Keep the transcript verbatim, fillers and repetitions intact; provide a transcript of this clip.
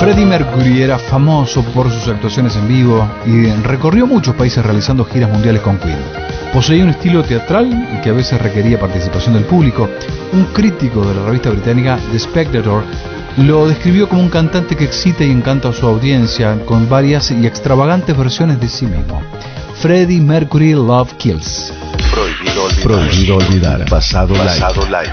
Freddie Mercury era famoso por sus actuaciones en vivo y recorrió muchos países realizando giras mundiales con Queen. Poseía un estilo teatral que a veces requería participación del público. Un crítico de la revista británica The Spectator lo describió como un cantante que excita y encanta a su audiencia con varias y extravagantes versiones de sí mismo. Freddie Mercury Love Kills. Prohibido olvidar. Prohibido olvidar. Pasado, Pasado live. live.